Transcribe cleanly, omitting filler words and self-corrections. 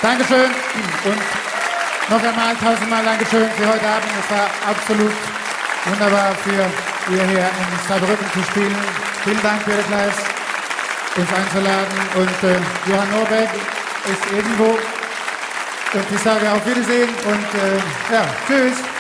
Dankeschön und noch einmal tausendmal Dankeschön für heute Abend. Es war absolut wunderbar für ihr hier in Saarbrücken zu spielen. Vielen Dank, Peter Kleis, uns einzuladen. Und Johann Norberg ist irgendwo. Und ich sage auf Wiedersehen und ja, tschüss.